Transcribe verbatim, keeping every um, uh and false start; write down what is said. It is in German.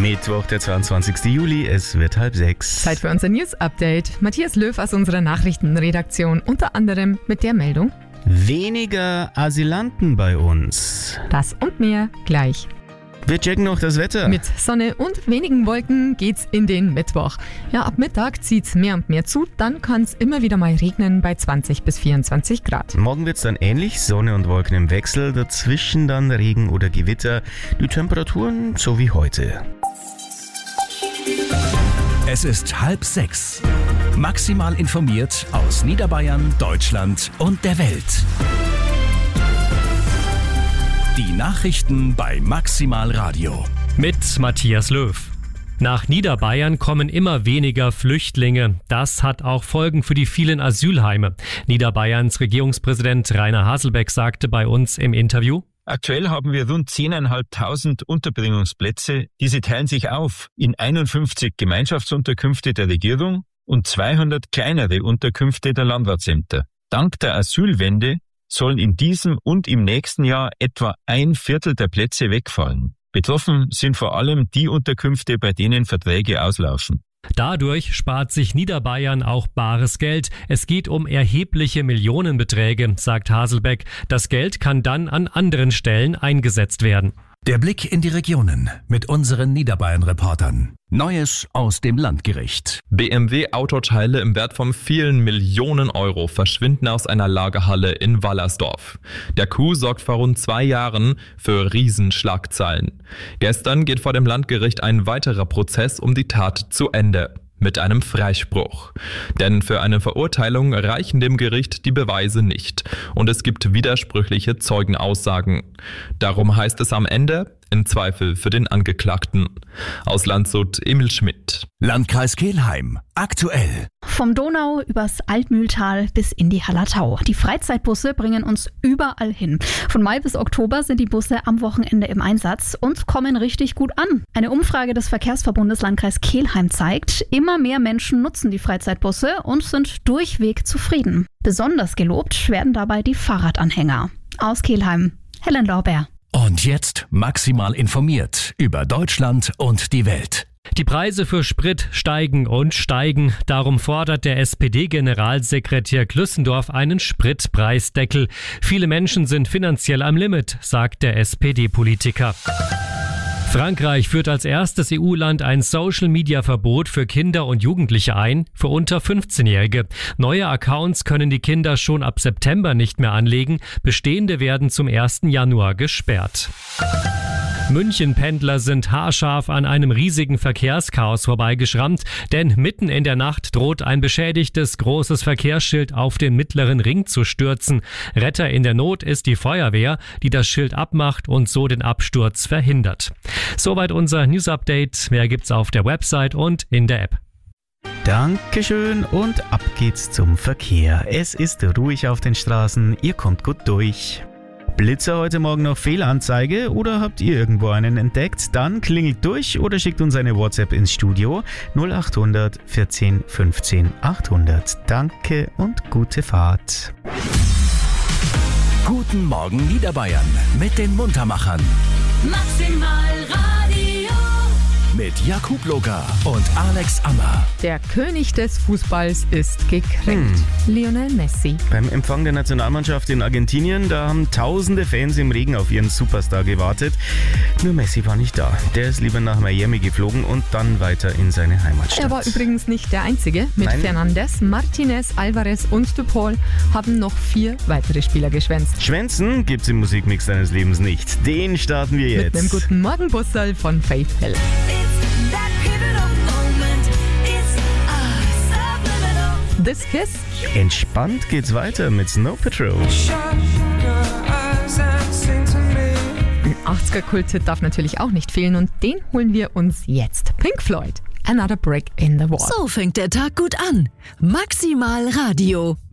Mittwoch, der zweiundzwanzigsten Juli, es wird halb sechs. Zeit für unser News-Update. Matthias Löw aus unserer Nachrichtenredaktion, unter anderem mit der Meldung: Weniger Asylanten bei uns. Das und mehr gleich. Wir checken noch das Wetter. Mit Sonne und wenigen Wolken geht's in den Mittwoch. Ja, ab Mittag zieht's mehr und mehr zu, dann kann's immer wieder mal regnen bei zwanzig bis vierundzwanzig Grad. Morgen wird's dann ähnlich, Sonne und Wolken im Wechsel, dazwischen dann Regen oder Gewitter. Die Temperaturen so wie heute. Es ist halb sechs. Maximal informiert aus Niederbayern, Deutschland und der Welt. Die Nachrichten bei Maximal Radio. Mit Matthias Löw. Nach Niederbayern kommen immer weniger Flüchtlinge. Das hat auch Folgen für die vielen Asylheime. Niederbayerns Regierungspräsident Rainer Haselbeck sagte bei uns im Interview: Aktuell haben wir rund zehntausendfünfhundert Unterbringungsplätze. Diese teilen sich auf in einundfünfzig Gemeinschaftsunterkünfte der Regierung und zweihundert kleinere Unterkünfte der Landratsämter. Dank der Asylwende sollen in diesem und im nächsten Jahr etwa ein Viertel der Plätze wegfallen. Betroffen sind vor allem die Unterkünfte, bei denen Verträge auslaufen. Dadurch spart sich Niederbayern auch bares Geld. Es geht um erhebliche Millionenbeträge, sagt Haselbeck. Das Geld kann dann an anderen Stellen eingesetzt werden. Der Blick in die Regionen mit unseren Niederbayern-Reportern. Neues aus dem Landgericht. B M W-Autoteile im Wert von vielen Millionen Euro verschwinden aus einer Lagerhalle in Wallersdorf. Der Coup sorgt vor rund zwei Jahren für Riesenschlagzeilen. Gestern geht vor dem Landgericht ein weiterer Prozess um die Tat zu Ende. Mit einem Freispruch. Denn für eine Verurteilung reichen dem Gericht die Beweise nicht und es gibt widersprüchliche Zeugenaussagen. Darum heißt es am Ende: im Zweifel für den Angeklagten. Aus Landshut Emil Schmidt. Landkreis Kelheim. Aktuell. Vom Donau übers Altmühltal bis in die Hallertau. Die Freizeitbusse bringen uns überall hin. Von Mai bis Oktober sind die Busse am Wochenende im Einsatz und kommen richtig gut an. Eine Umfrage des Verkehrsverbundes Landkreis Kelheim zeigt, immer mehr Menschen nutzen die Freizeitbusse und sind durchweg zufrieden. Besonders gelobt werden dabei die Fahrradanhänger. Aus Kelheim, Helen Lorbeer. Und jetzt maximal informiert über Deutschland und die Welt. Die Preise für Sprit steigen und steigen. Darum fordert der S P D-Generalsekretär Glüssendorf einen Spritpreisdeckel. Viele Menschen sind finanziell am Limit, sagt der S P D-Politiker. Frankreich führt als erstes E U-Land ein Social-Media-Verbot für Kinder und Jugendliche ein, für unter fünfzehnjährige. Neue Accounts können die Kinder schon ab September nicht mehr anlegen, bestehende werden zum ersten Januar gesperrt. München-Pendler sind haarscharf an einem riesigen Verkehrschaos vorbeigeschrammt, denn mitten in der Nacht droht ein beschädigtes großes Verkehrsschild auf den mittleren Ring zu stürzen. Retter in der Not ist die Feuerwehr, die das Schild abmacht und so den Absturz verhindert. Soweit unser News-Update. Mehr gibt's auf der Website und in der App. Dankeschön und ab geht's zum Verkehr. Es ist ruhig auf den Straßen, ihr kommt gut durch. Blitzer heute Morgen noch Fehlanzeige oder habt ihr irgendwo einen entdeckt? Dann klingelt durch oder schickt uns eine WhatsApp ins Studio null acht hundert vierzehn fünfzehn achthundert. Danke und gute Fahrt. Guten Morgen Niederbayern mit den Muntermachern. Maximal Radio. Mit Jakub Loga und Alex Ammer. Der König des Fußballs ist gekränkt. Hm. Lionel Messi. Beim Empfang der Nationalmannschaft in Argentinien, da haben tausende Fans im Regen auf ihren Superstar gewartet. Nur Messi war nicht da. Der ist lieber nach Miami geflogen und dann weiter in seine Heimatstadt. Er war übrigens nicht der Einzige. Mit Nein. Fernandes, Martinez, Alvarez und De Paul haben noch vier weitere Spieler geschwänzt. Schwänzen gibt's im Musikmix deines Lebens nicht. Den starten wir jetzt. Mit einem guten Morgenbussel von Faith Hill. This Kiss. Entspannt geht's weiter mit Snow Patrol. Ein achtziger-Kult-Hit darf natürlich auch nicht fehlen und den holen wir uns jetzt. Pink Floyd, Another Brick in the Wall. So fängt der Tag gut an. Maximal Radio.